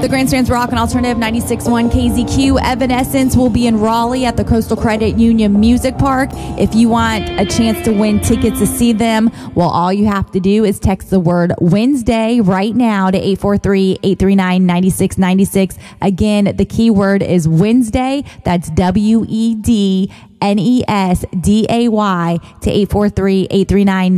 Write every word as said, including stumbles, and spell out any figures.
The Grandstands Rock and Alternative ninety-six point one K Z Q. Evanescence will be in Raleigh at the Coastal Credit Union Music Park. If you want a chance to win tickets to see them, well, all you have to do is text the word Wednesday right now to eight four three, eight three nine, nine six nine six. Again, the keyword is Wednesday. That's W E D N E S D A Y to eight four three, eight three nine